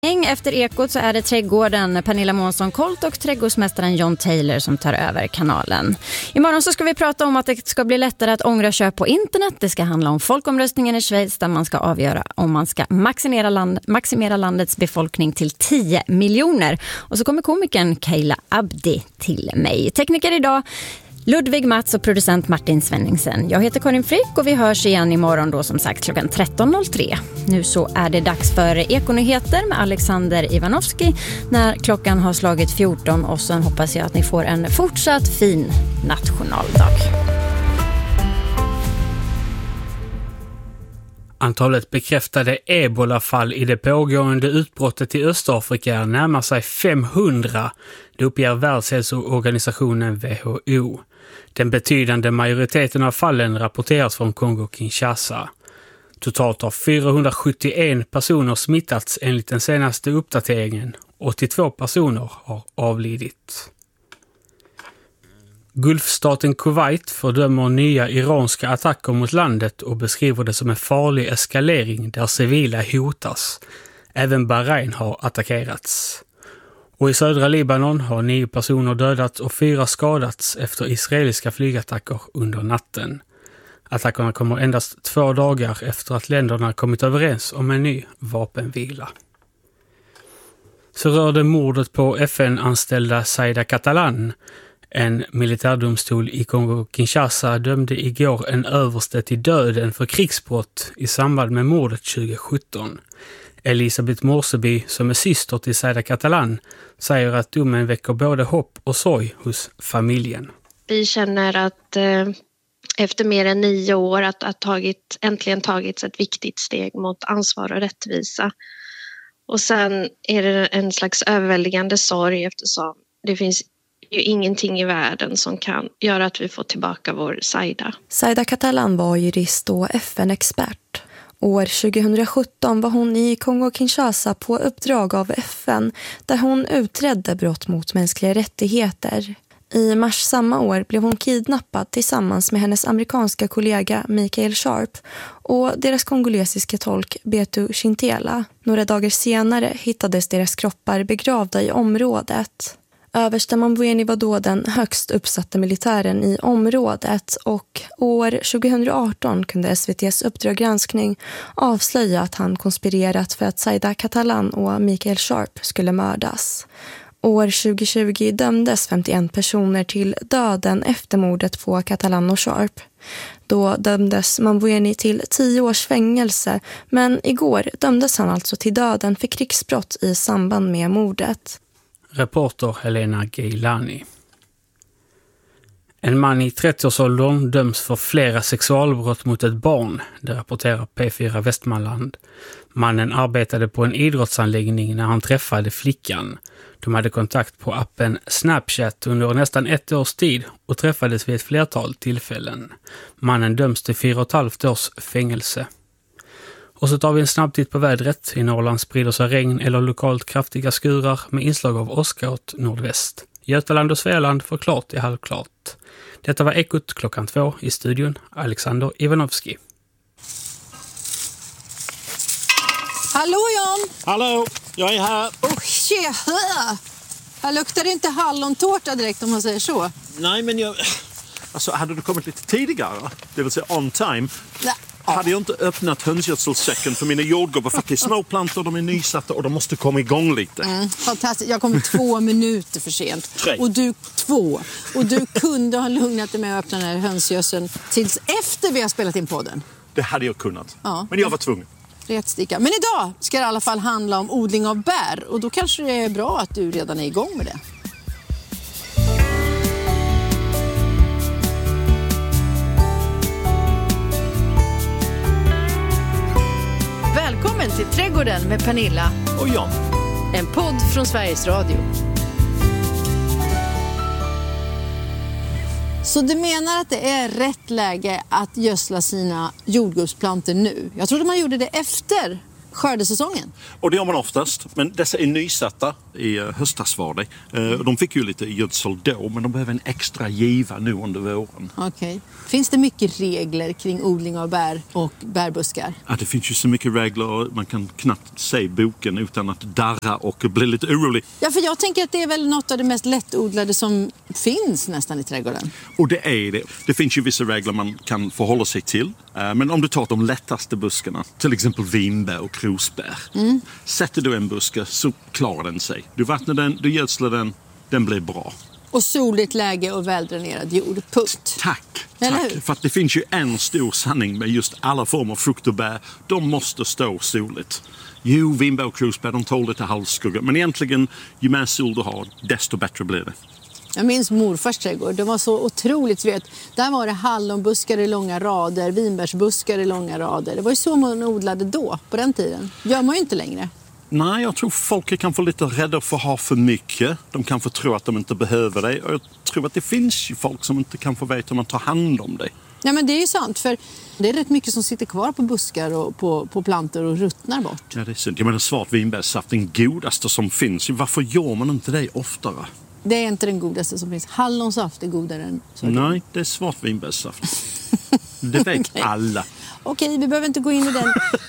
Efter Ekot så är det trädgården Pernilla Månsson-Kolt och trädgårdsmästaren John Taylor som tar över kanalen. Imorgon så ska vi prata om att det ska bli lättare att ångra köp på internet. Det ska handla om folkomröstningen i Schweiz där man ska avgöra om man ska maximera landets befolkning till 10 miljoner. Och så kommer komikern Kayla Abdi till mig. Tekniker idag Ludvig Mats och producent Martin Svenningsen. Jag heter Karin Frick och vi hörs igen imorgon då som sagt klockan 13.03. Nu så är det dags för Ekonyheter med Alexander Ivanovski när klockan har slagit 14 och sen hoppas jag att ni får en fortsatt fin nationaldag. Antalet bekräftade ebolafall i det pågående utbrottet i Östafrika närmar sig 500. Det uppger Världshälsoorganisationen WHO. Den betydande majoriteten av fallen rapporteras från Kongo-Kinshasa. Totalt har 471 personer smittats enligt den senaste uppdateringen. 82 personer har avlidit. Gulfstaten Kuwait fördömer nya iranska attacker mot landet och beskriver det som en farlig eskalering där civila hotas. Även Bahrain har attackerats. Och i södra Libanon har 9 personer dödats och 4 skadats efter israeliska flygattacker under natten. Attackerna kommer endast 2 dagar efter att länderna kommit överens om en ny vapenvila. Så rörde mordet på FN-anställda Zaida Catalán. En militärdomstol i Kongo-Kinshasa dömde igår en överste till döden för krigsbrott i samband med mordet 2017. Elisabeth Morseby, som är syster till Zaida Catalán, säger att domen väcker både hopp och sorg hos familjen. Vi känner att efter mer än 9 år att äntligen tagits ett viktigt steg mot ansvar och rättvisa. Och sen är det en slags överväldigande sorg eftersom det finns ju ingenting i världen som kan göra att vi får tillbaka vår Zaida. Zaida Catalán var jurist och FN-expert. År 2017 var hon i Kongo-Kinshasa på uppdrag av FN där hon utredde brott mot mänskliga rättigheter. I mars samma år blev hon kidnappad tillsammans med hennes amerikanska kollega Michael Sharp och deras kongolesiska tolk Betu Chintela. Några dagar senare hittades deras kroppar begravda i området. Överste Mambweni var då den högst uppsatta militären i området och år 2018 kunde SVT:s Uppdrag granskning avslöja att han konspirerat för att Zaida Catalán och Michael Sharp skulle mördas. År 2020 dömdes 51 personer till döden efter mordet på Catalán och Sharp. Då dömdes Mambweni till 10 års fängelse men igår dömdes han alltså till döden för krigsbrott i samband med mordet. Reporter Helena Geilani. En man i 30-årsåldern döms för flera sexualbrott mot ett barn, det rapporterar P4 Västmanland. Mannen arbetade på en idrottsanläggning när han träffade flickan. De hade kontakt på appen Snapchat under nästan 1 års tid och träffades vid ett flertal tillfällen. Mannen döms till 4,5 års fängelse. Och så tar vi en snabb titt på vädret. I Norrland sprider sig regn eller lokalt kraftiga skurar med inslag av åska åt nordväst. Götaland och Svealand får klart till halvklart. Detta var Ekot klockan 2 i studion. Alexander Ivanovski. Hallå Jan! Hallå, jag är här. Här luktar det inte hallontårta direkt om man säger så. Nej, men alltså, hade du kommit lite tidigare, det vill säga on time, hade jag inte öppnat hönsgödselsäcken för mina jordgubbar för att det är små plantor, de är nysatta och de måste komma igång lite. Fantastiskt, jag kom 2 minuter för sent. 3. Och du 2. Och du kunde ha lugnat dig med att öppna den här hönsgödseln tills efter vi har spelat in podden. Det hade jag kunnat, ja. Men jag var tvungen. Rättsticka. Men idag ska det i alla fall handla om odling av bär och då kanske det är bra att du redan är igång med det. Välkommen till Trädgården med Pernilla och Jan. En podd från Sveriges Radio. Så du menar att det är rätt läge att gödsla sina jordgubbsplantor nu? Jag trodde man gjorde det efter skördesäsongen. Och det gör man oftast, men dessa är nysatta i höstas var det. De fick ju lite gödsel då, men de behöver en extra giva nu under våren. Okej. Finns det mycket regler kring odling av bär och bärbuskar? Ja, det finns ju så mycket regler, man kan knappt se boken utan att darra och bli lite orolig. Ja, för jag tänker att det är väl något av det mest lättodlade som finns nästan i trädgården. Och det är det. Det finns ju vissa regler man kan förhålla sig till. Men om du tar de lättaste buskarna, till exempel vinbär och krosbär. Sätter du en buske så klarar den sig. Du vattnar den, du gödslar den, den blir bra. Och soligt läge och väldränerad jord. Punkt. Tack. Eller hur? För att det finns ju en stor sanning med just alla former av frukt och bär. De måste stå soligt. Jo, vinbär och krosbär, de tål lite halvskugga. Men egentligen, ju mer sol du har, desto bättre blir det. Jag minns morfars trädgård. Det var så otroligt, vet. Där var det hallonbuskar i långa rader, vinbärsbuskar i långa rader. Det var ju så man odlade då, på den tiden. Gör man ju inte längre. Nej, jag tror folk kan få lite rädda för att ha för mycket. De kan få tro att de inte behöver det. Och jag tror att det finns ju folk som inte kan få veta hur man tar hand om det. Ja, men det är ju sant, för det är rätt mycket som sitter kvar på buskar och på plantor och ruttnar bort. Ja, det är synd. Jag menar, svart vinbärssaft, den godaste som finns. Varför gör man inte det oftare? Det är inte den godaste som finns. Hallonsaft är godare än så. Nej, det är svart vinbärssaft. Det vet alla. Okej, vi behöver inte gå in i den